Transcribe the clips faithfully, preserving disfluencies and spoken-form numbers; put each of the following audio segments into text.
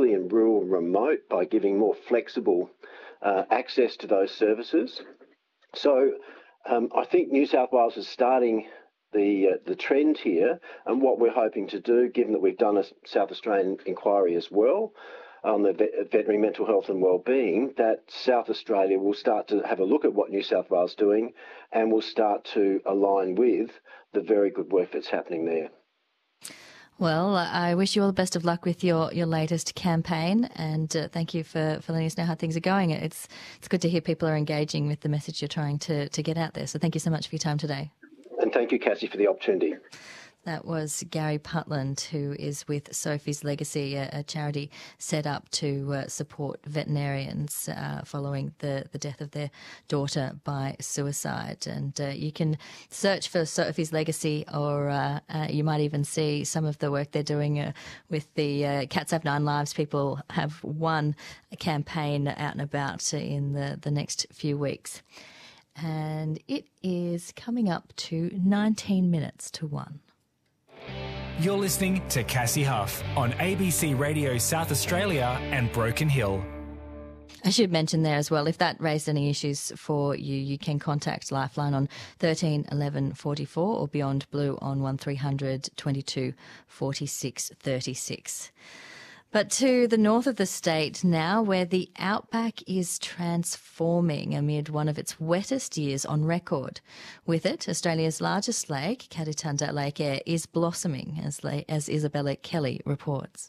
particularly in rural and remote, by giving more flexible uh, access to those services. So um, I think New South Wales is starting the uh, the trend here, and what we're hoping to do, given that we've done a South Australian inquiry as well on the vet- veterinary mental health and wellbeing, that South Australia will start to have a look at what New South Wales is doing and will start to align with the very good work that's happening there. Well, I wish you all the best of luck with your, your latest campaign, and uh, thank you for, for letting us know how things are going. It's it's good to hear people are engaging with the message you're trying to, to get out there. So thank you so much for your time today. And thank you, Cassie, for the opportunity. That was Gary Putland, who is with Sophie's Legacy, a, a charity set up to uh, support veterinarians uh, following the, the death of their daughter by suicide. And uh, you can search for Sophie's Legacy, or uh, uh, you might even see some of the work they're doing uh, with the uh, Cats Have Nine Lives. People have one campaign out and about in the, the next few weeks. And it is coming up to nineteen minutes to one. You're listening to Cassie Huff on A B C Radio South Australia and Broken Hill. I should mention there as well, if that raised any issues for you, you can contact Lifeline on thirteen eleven forty-four or Beyond Blue on one three hundred twenty-two forty-six thirty-six. But to the north of the state now, where the outback is transforming amid one of its wettest years on record. With it, Australia's largest lake, Kaditunda Lake Eyre, is blossoming, as, as Isabella Kelly reports.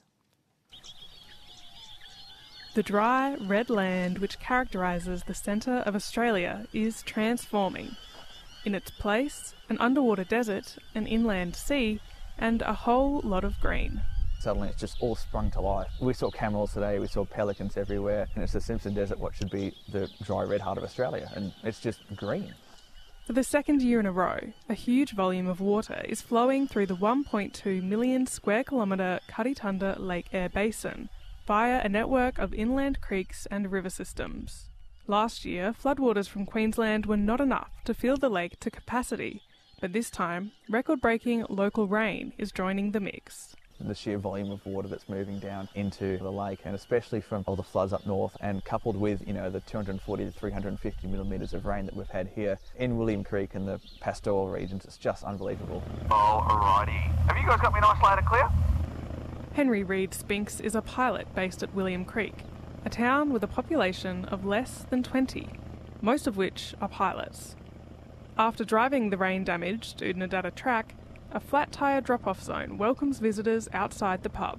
The dry, red land which characterises the centre of Australia is transforming. In its place, an underwater desert, an inland sea, and a whole lot of green. Suddenly it's just all sprung to life. We saw camels today, we saw pelicans everywhere, and it's the Simpson Desert, what should be the dry red heart of Australia, and it's just green. For the second year in a row, a huge volume of water is flowing through the one point two million square kilometre Kaditunda Lake Eyre Basin via a network of inland creeks and river systems. Last year, floodwaters from Queensland were not enough to fill the lake to capacity, but this time, record-breaking local rain is joining the mix. The sheer volume of water that's moving down into the lake, and especially from all the floods up north, and coupled with, you know, the two hundred forty to three hundred fifty millimetres of rain that we've had here in William Creek and the pastoral regions, it's just unbelievable. Alrighty. Have you guys got me nice loud and clear? Henry Reid Spinks is a pilot based at William Creek, a town with a population of less than twenty, most of which are pilots. After driving the rain-damaged Oodnadatta track, a flat tyre drop-off zone welcomes visitors outside the pub.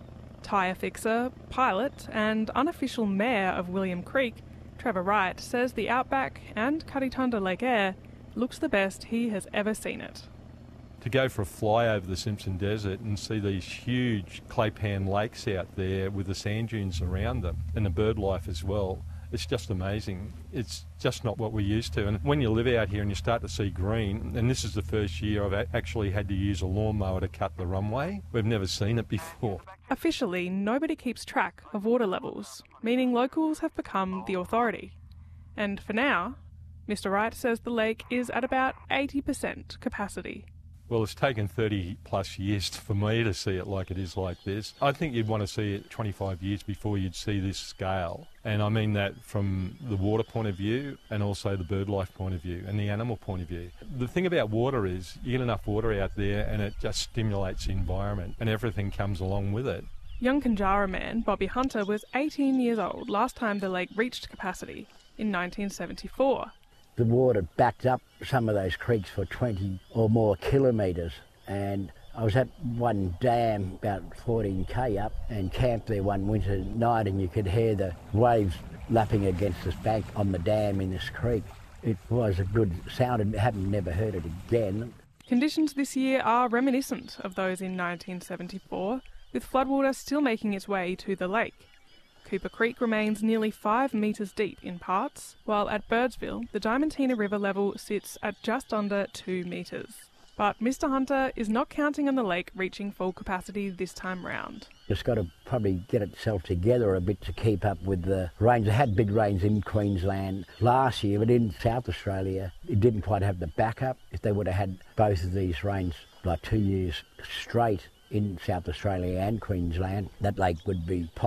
Tyre fixer, pilot and unofficial mayor of William Creek, Trevor Wright, says the outback and Kaditunda Lake Eyre looks the best he has ever seen it. To go for a fly over the Simpson Desert and see these huge clay pan lakes out there with the sand dunes around them and the bird life as well, it's just amazing. It's just not what we're used to. And when you live out here and you start to see green, and this is the first year I've actually had to use a lawnmower to cut the runway, we've never seen it before. Officially, nobody keeps track of water levels, meaning locals have become the authority. And for now, Mister Wright says the lake is at about eighty percent capacity. Well, it's taken thirty plus years for me to see it like it is like this. I think you'd want to see it twenty-five years before you'd see this scale. And I mean that from the water point of view and also the bird life point of view and the animal point of view. The thing about water is you get enough water out there and it just stimulates the environment and everything comes along with it. Young Conjara man Bobby Hunter was eighteen years old last time the lake reached capacity in nineteen seventy-four. The water backed up some of those creeks for twenty or more kilometres, and I was at one dam about fourteen k up and camped there one winter night, and you could hear the waves lapping against this bank on the dam in this creek. It was a good sound and I haven't never heard it again. Conditions this year are reminiscent of those in nineteen seventy-four, with floodwater still making its way to the lake. Cooper Creek remains nearly five metres deep in parts, while at Birdsville, the Diamantina River level sits at just under two metres. But Mister Hunter is not counting on the lake reaching full capacity this time round. It's got to probably get itself together a bit to keep up with the rains. It had big rains in Queensland last year, but in South Australia, it didn't quite have the backup. If they would have had both of these rains like two years straight in South Australia and Queensland, that lake would be